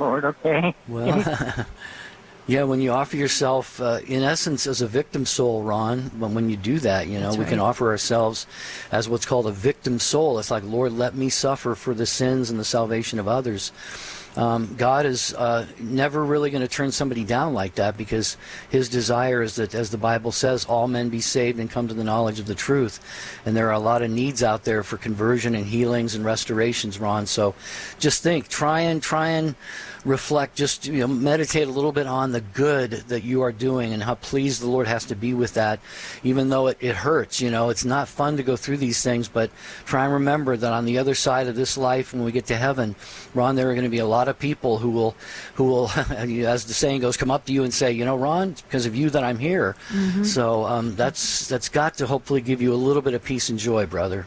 Lord, okay? Well, yeah, when you offer yourself, in essence, as a victim soul, Ron, when you do that, That's we right. can offer ourselves as what's called a victim soul. It's like, Lord, let me suffer for the sins and the salvation of others. God is never really going to turn somebody down like that, because his desire is that, as the Bible says, all men be saved and come to the knowledge of the truth. And there are a lot of needs out there for conversion and healings and restorations, Ron. So just think, try and reflect, just meditate a little bit on the good that you are doing and how pleased the Lord has to be with that, even though it hurts. It's not fun to go through these things, but try and remember that on the other side of this life, when we get to heaven, Ron, there are going to be a lot of people who will as the saying goes, come up to you and say, Ron, it's because of you that I'm here. Mm-hmm. So that's got to hopefully give you a little bit of peace and joy, brother.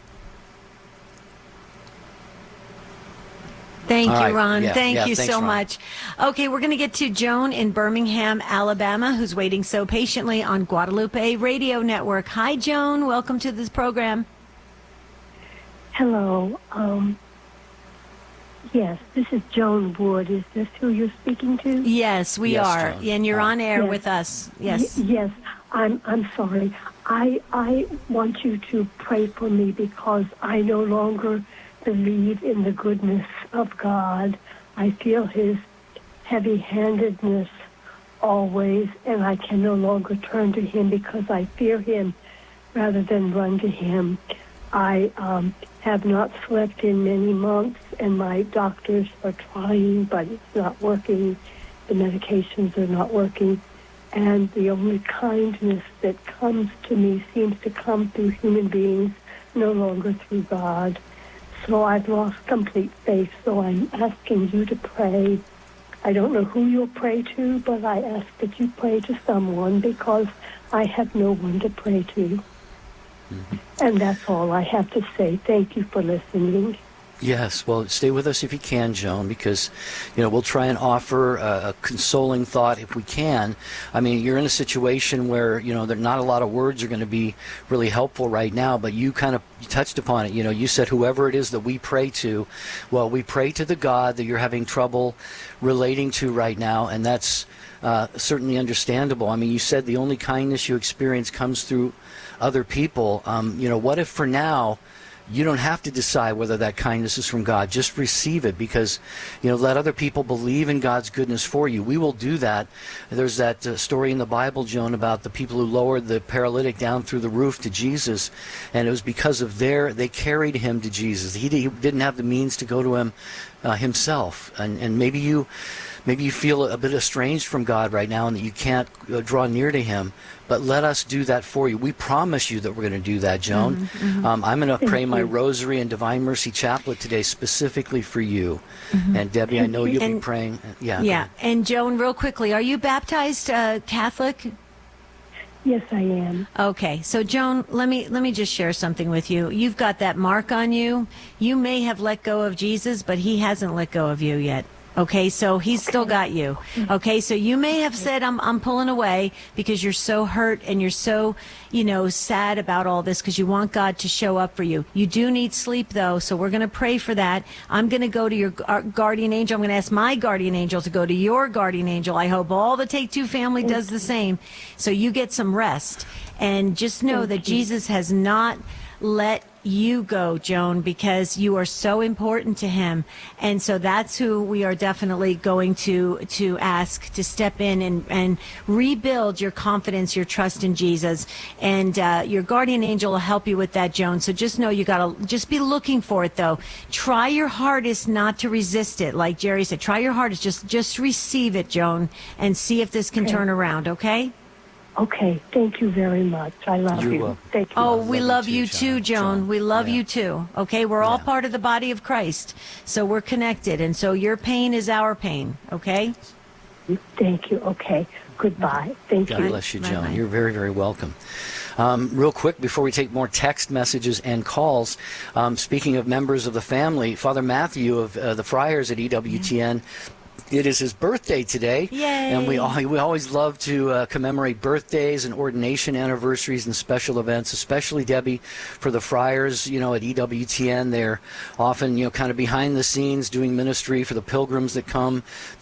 Thank you, right. Ron. Yeah, Thank you thanks, so Ron. much. Okay, we're going to get to Joan in Birmingham, Alabama, who's waiting so patiently on Guadalupe Radio Network. Hi, Joan. Welcome to this program. Hello. Yes, this is Joan Wood. Is this who you're speaking to? Yes, we Yes, are. Joan. And you're on air Yes. with us. Yes. Yes. I'm sorry. I want you to pray for me because I no longer believe in the goodness of God. I feel his heavy-handedness always, and I can no longer turn to him because I fear him rather than run to him. I have not slept in many months, and my doctors are trying, but it's not working. The medications are not working. And the only kindness that comes to me seems to come through human beings, no longer through God. So I've lost complete faith, so I'm asking you to pray. I don't know who you'll pray to, but I ask that you pray to someone because I have no one to pray to. Mm-hmm. And that's all I have to say. Thank you for listening. Yes, well, stay with us if you can, Joan, because, we'll try and offer a consoling thought if we can. I mean, you're in a situation where, there not a lot of words are going to be really helpful right now, but you kind of touched upon it. You said whoever it is that we pray to, well, we pray to the God that you're having trouble relating to right now, and that's certainly understandable. I mean, you said the only kindness you experience comes through other people. What if for now you don't have to decide whether that kindness is from God? Just receive it, because let other people believe in God's goodness for you. We will do that. There's that story in the Bible, Joan, about the people who lowered the paralytic down through the roof to Jesus, and it was because of they carried him to Jesus. He didn't have the means to go to him himself, and maybe you feel a bit estranged from God right now and that you can't draw near to him, but let us do that for you. We promise you that we're going to do that, Joan. Mm-hmm, mm-hmm. I'm going to pray my Rosary and Divine Mercy Chaplet today specifically for you. Mm-hmm. And Debbie, I know you'll be praying. Yeah. And Joan, real quickly, are you baptized Catholic? Yes, I am. Okay, so Joan, let me just share something with you. You've got that mark on you. You may have let go of Jesus, but he hasn't let go of you yet. Okay, so he's still got you. Okay, so you may have said, I'm pulling away because you're so hurt and you're so, sad about all this because you want God to show up for you. You do need sleep, though, so we're going to pray for that. I'm going to go to your guardian angel. I'm going to ask my guardian angel to go to your guardian angel. I hope all the Take Two family does the same, so you get some rest. And just know that Jesus has not let you go, Joan, because you are so important to him. And so that's who we are definitely going to ask to step in and rebuild your confidence, your trust in Jesus. And your guardian angel will help you with that, Joan. So just know you got to just be looking for it, though. Try your hardest not to resist it. Like Jerry said, try your hardest. Just receive it, Joan, and see if this can turn around, okay? Okay, thank you very much. I love you. Thank you. Oh, we love you too, Joan. We love you too. Okay, we're all part of the body of Christ, so we're connected, and so your pain is our pain. Okay. Thank you. Okay. Goodbye. Thank you. God bless you, Joan. Bye-bye. You're very, very welcome. Real quick, before we take more text messages and calls, speaking of members of the family, Father Matthew of the Friars at EWTN. It is his birthday today. Yay. And we always love to commemorate birthdays and ordination anniversaries and special events, especially, Debbie, for the Friars, at EWTN. They're often, kind of behind the scenes doing ministry for the pilgrims that come